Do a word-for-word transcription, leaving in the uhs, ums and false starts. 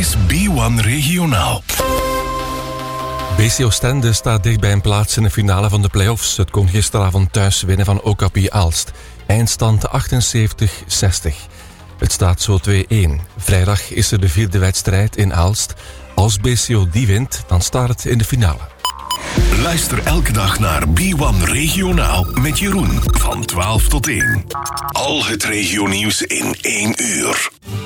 is B one Regionaal. B C Oostende staat dicht bij een plaats in de finale van de play-offs. Het kon gisteravond thuis winnen van Okapi Aalst. Eindstand achtenzeventig zestig. Het staat zo twee-een. Vrijdag is er de vierde wedstrijd in Aalst. Als B C O die wint, dan staat het in de finale. Luister elke dag naar B one Regionaal met Jeroen van twaalf tot één. Al het regionieuws in één uur.